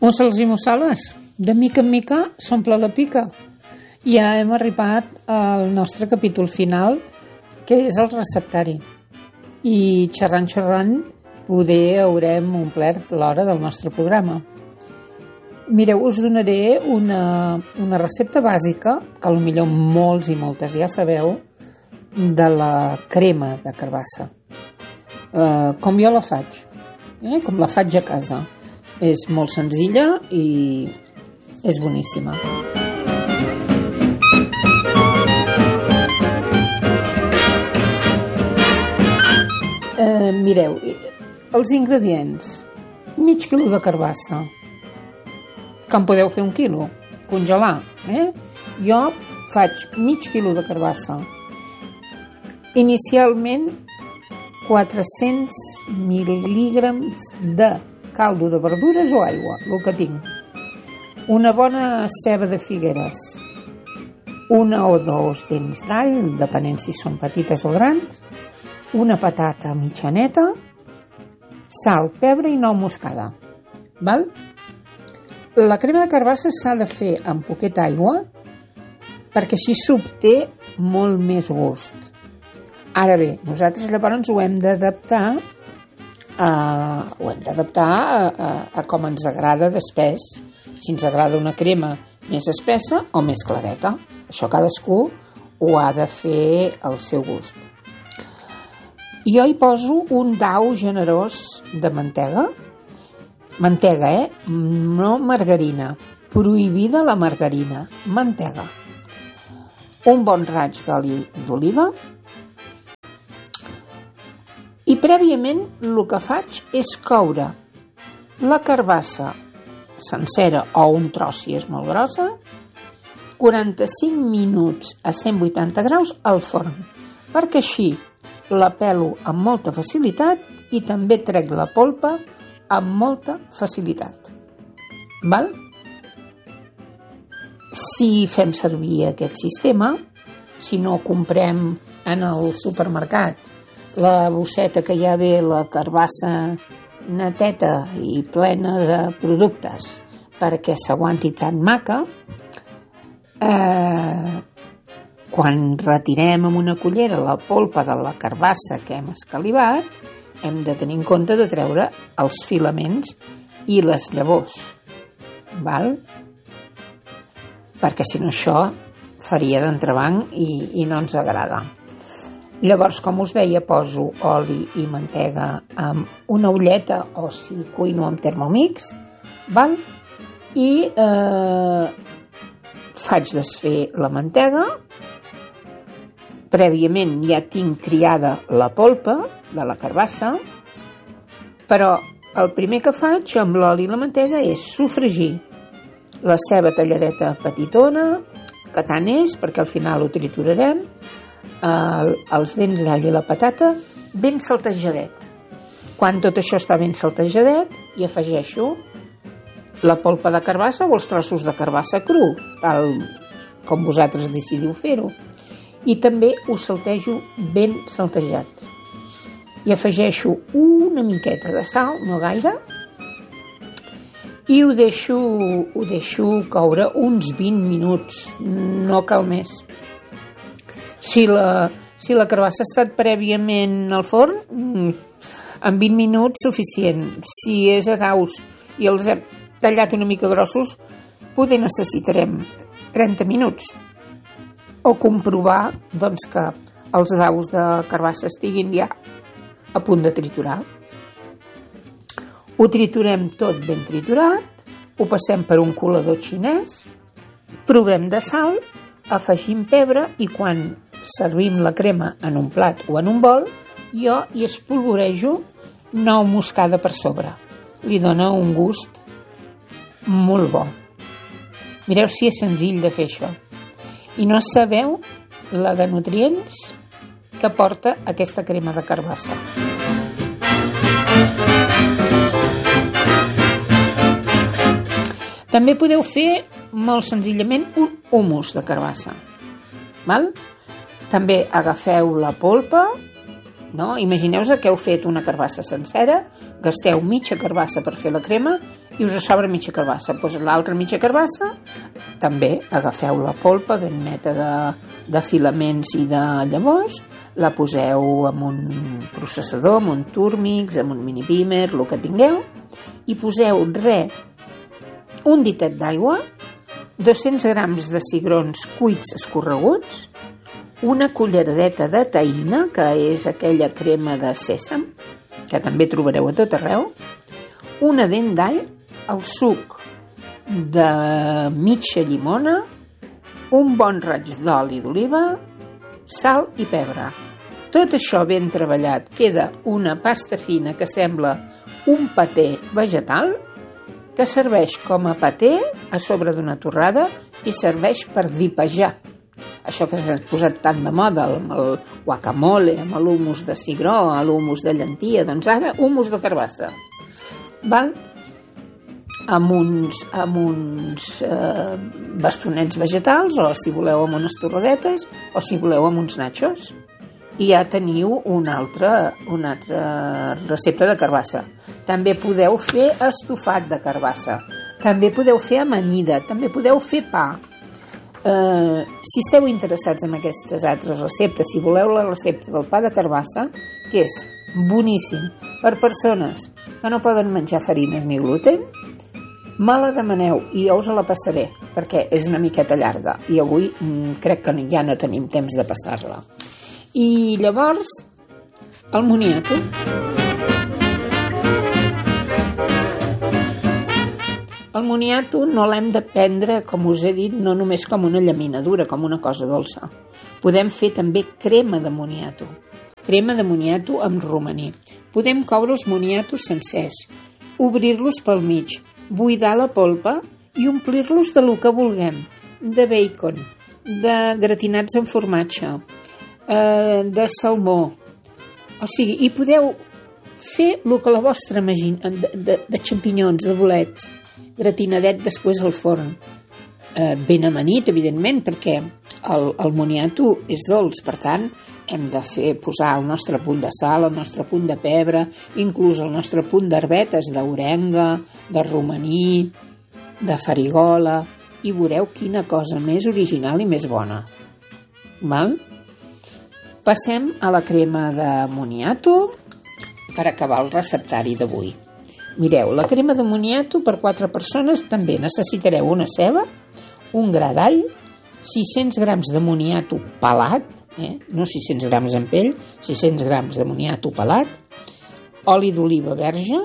Mussels i mussales, de mica en mica s'omple la pica. Ja hem arribat al nostre capítol final, que és el receptari. I xerrant, poder haurem omplert l'hora del nostre programa. Mireu, us donaré una recepta bàsica, que potser molts i moltes ja sabeu, de la crema de carbassa. Com jo la faig, com la faig a casa. És molt senzilla i és boníssima. Mireu, els ingredients. Mig quilo de carbassa, que en podeu fer 1 quilo, congelar. Jo faig mig quilo de carbassa. Inicialment 400 mil·lígrams de caldo de verdures o aigua, el que tinc. Una bona ceba de figueres, 1 o 2 dents d'all, depenent si són petites o grans, una patata mitjaneta, sal, pebre i nou moscada. Val? La crema de carbassa s'ha de fer amb poqueta aigua perquè així s'obté molt més gust. Ara bé, nosaltres llavors ho hem d'adaptar a com ens agrada d'espès, si ens agrada una crema més espessa o més clareta. Això cadascú ho ha de fer al seu gust. Jo hi poso un dau generós de mantega. Mantega, no margarina. Prohibida la margarina. Mantega. Un bon raig d'oli d'oliva. I prèviament el que faig és coure la carbassa sencera o un tros si és molt grossa, 45 minuts a 180 graus al forn, perquè així la pelo amb molta facilitat i també trec la polpa amb molta facilitat. Val? Si fem servir aquest sistema, si no comprem en el supermercat la bosseta que ja ve la carbassa neteta i plena de productes perquè s'aguanti tan maca, quan retirem amb una cullera la polpa de la carbassa que hem escalivat, hem de tenir en compte de treure els filaments i les llavors. Val? Perquè si no això faria d'entrebanc i no ens agrada. Llavors, com us deia, poso oli i mantega amb una ulleta o si cuino amb Thermomix, val? I faig desfer la mantega. Prèviament ja tinc triada la polpa de la carbassa, però el primer que faig amb l'oli i la mantega és sofregir la ceba talladeta petitona, que tant és, perquè al final ho triturarem, els dents d'all i la patata ben saltejadet. Quan tot això està ben saltejadet, hi afegeixo la polpa de carbassa o els trossos de carbassa cru, tal com vosaltres decidiu fer-ho. I també ho saltejo ben saltejat. Hi afegeixo una miqueta de sal, no gaire, i ho deixo coure uns 20 minuts, no cal més. Si la carbassa ha estat prèviament al forn, en 20 minuts suficient. Si és a daus i els hem tallat una mica grossos, potser necessitarem 30 minuts. O comprovar que els daus de carbassa estiguin ja a punt de triturar. Ho triturem tot ben triturat, ho passem per un colador xinès, provem de sal, afegim pebre i quan servim la crema en un plat o en un bol, jo hi espolvorejo nou moscada per sobre. Li dona un gust molt bo. Mireu si és senzill de fer això. I no sabeu la de nutrients que porta aquesta crema de carbassa. També podeu fer molt senzillament un hummus de carbassa. Val? També agafeu la polpa, no? Imagineu-vos que heu fet una carbassa sencera, gasteu mitja carbassa per fer la crema i us sobra mitja carbassa. Doncs l'altra mitja carbassa també agafeu la polpa ben neta de filaments i de llavors, la poseu en un processador, en un Turmix, en un mini beamer, el que tingueu, i poseu un ditet d'aigua, 200 grams de cigrons cuits escorreguts, una culleradeta de taïna, que és aquella crema de sèsam, que també trobareu a tot arreu, una dent d'all, el suc de mitja llimona, un bon raig d'oli d'oliva, sal i pebre. Tot això ben treballat queda una pasta fina que sembla un paté vegetal, que serveix com a paté a sobre d'una torrada i serveix per dipejar. Això que s'ha posat tan de moda, amb el guacamole, amb l'humus de cigró, l'humus de llentia, doncs ara humus de carbassa. Val? Amb uns bastonets vegetals, o si voleu amb unes torradetes, o si voleu amb uns nachos. I ja teniu una altra recepta de carbassa. També podeu fer estofat de carbassa, també podeu fer amanida, també podeu fer pa. Si esteu interessats en aquestes altres receptes, si voleu la recepta del pa de carbassa, que és boníssim per persones que no poden menjar farines ni gluten, me la demaneu i jo us la passaré, perquè és una miqueta llarga i avui crec que ja no tenim temps de passar-la. I llavors, el moniato. El moniato no l'hem de prendre, com us he dit, no només com una llaminadura, com una cosa dolça. Podem fer també crema de moniato. Crema de moniato amb romaní. Podem coure els moniatos sencers, obrir-los pel mig, buidar la polpa i omplir-los de lo que vulguem, de bacon, de gratinats amb formatge, de salmó. O sigui, i podeu fer el que la vostra imagina, de xampinyons, de bolets, gratinadet després al forn. Ben amanit, evidentment, perquè el moniato és dolç, per tant, hem de posar el nostre punt de sal, el nostre punt de pebre, inclús el nostre punt d'herbetes, d'orenga, de romaní, de farigola, i veureu quina cosa més original i més bona. Val? Passem a la crema de moniato per acabar el receptari d'avui. Mireu, la crema de moniato per 4 persones també necessitareu una ceba, un gra d'all, 600 grams de moniato pelat, no 600 grams en pell, 600 grams de moniato pelat, oli d'oliva verge,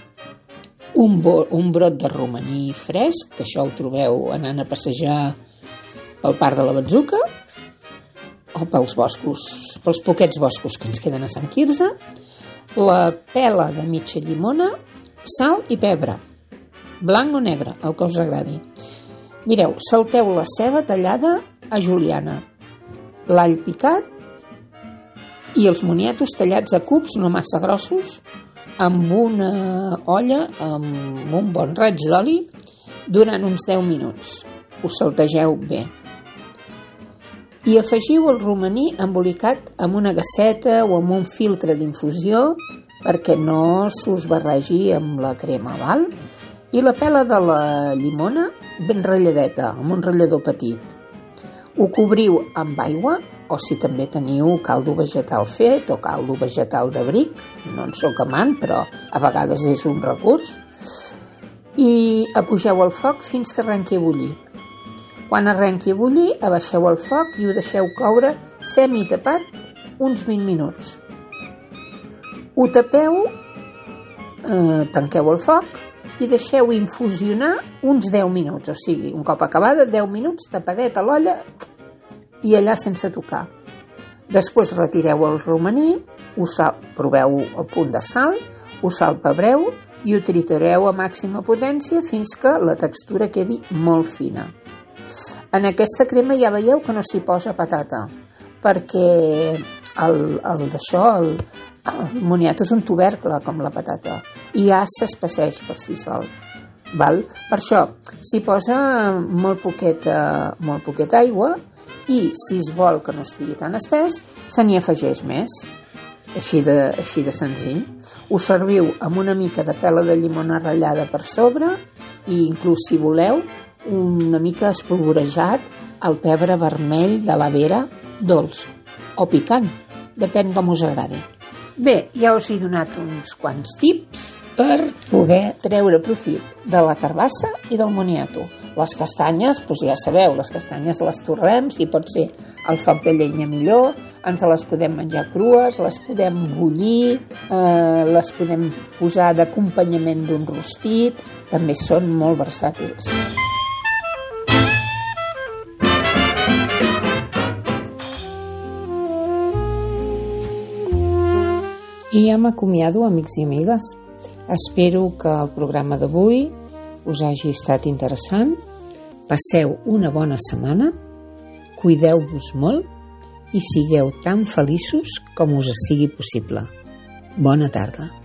un brot de romaní fresc, que això ho trobeu anant a passejar pel Parc de la Batzuca, o pels boscos, pels poquets boscos que ens queden a Sant Quirze, la pela de mitja llimona, sal i pebre, blanc o negre, el que us agradi. Mireu, salteu la ceba tallada a juliana, l'all picat i els moniatos tallats a cubs no massa grossos, amb una olla amb un bon raig d'oli durant uns 10 minuts. Us saltegeu bé. I afegiu el romaní embolicat amb una gasseta o amb un filtre d'infusió perquè no s'us barregi amb la crema, val? I la pela de la llimona ben ratlladeta, amb un ratllador petit. Ho cobriu amb aigua, o si també teniu caldo vegetal fet o caldo vegetal de bric, no en soc amant, però a vegades és un recurs, i apugeu el foc fins que arrenqui a bullir. Quan arrenqui a bullir, abaixeu el foc i ho deixeu coure semitapat uns 20 minuts. Ho tapeu, tanqueu el foc i deixeu infusionar uns 10 minuts, o sigui, un cop acabada, 10 minuts, tapadet a l'olla i allà sense tocar. Després retireu el romaní, proveu el punt de sal, ho salpebreu i ho tritureu a màxima potència fins que la textura quedi molt fina. En aquesta crema ja veieu que no s'hi posa patata, perquè el moniato és un tubercle com la patata i ja s'espesseix per si sol. Val? Per això s'hi posa molt poqueta aigua i si es vol que no estigui tan espès se n'hi afegeix més. així de senzill. Ho serviu amb una mica de pela de llimona ratllada per sobre i inclús, si voleu, una mica espolvorejat el pebre vermell de la vera dolç o picant, depèn com us agradi. Bé, ja us he donat uns quants tips per poder treure profit de la carbassa i del moniato. Les castanyes, doncs ja sabeu, les castanyes les torrem, si pot ser al foc de llenya millor, ens les podem menjar crues, les podem bullir, les podem posar d'acompanyament d'un rostit, també són molt versàtils. I ja m'acomiado, amics i amigues. Espero que el programa d'avui us hagi estat interessant. Passeu una bona setmana, cuideu-vos molt i sigueu tan feliços com us sigui possible. Bona tarda.